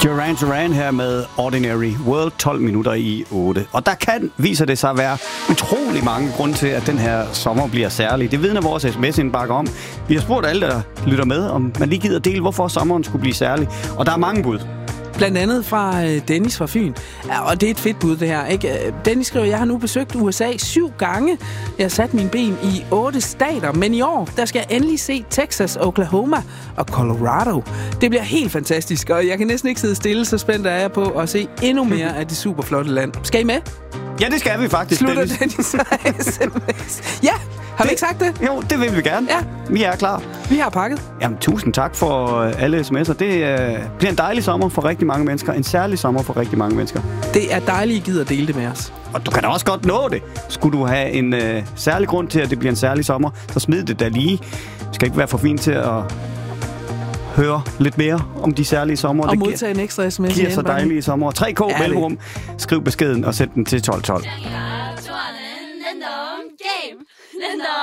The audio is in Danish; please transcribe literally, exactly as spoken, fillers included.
Duran Duran her med Ordinary World, tolv minutter i otte. Og der kan, viser det sig at være utrolig mange grunde til, at den her sommer bliver særlig. Det vidner vores sms-indbakke om. Vi har spurgt alle, der lytter med, om man lige gider dele, hvorfor sommeren skulle blive særlig. Og der er mange bud. Blandt andet fra Dennis fra Fyn. Ja, og det er et fedt bud, det her, ikke? Dennis skriver, jeg har nu besøgt U S A syv gange. Jeg har sat mine ben i otte stater, men i år, der skal jeg endelig se Texas, Oklahoma og Colorado. Det bliver helt fantastisk, og jeg kan næsten ikke sidde stille, så spændt er jeg på at se endnu mere af det superflotte land. Skal I med? Ja, det skal vi faktisk, Slutter Dennis. Dennis sms. Ja, har det, vi ikke sagt det? Jo, det vil vi gerne. Ja. Vi er klar. Vi har pakket. Jamen, tusind tak for alle sms'er. Det øh, bliver en dejlig sommer for rigtig mange mennesker. En særlig sommer for rigtig mange mennesker. Det er dejligt, I gider at dele det med os. Og du kan da også godt nå det. Skulle du have en øh, særlig grund til, at det bliver en særlig sommer, så smid det da lige. Du skal ikke være for fint til at høre lidt mere om de særlige sommer. Og modtage en ekstra sms. Giver så dejlige sommer. tre K mellemrum. Skriv beskeden og send den til tolv tolv.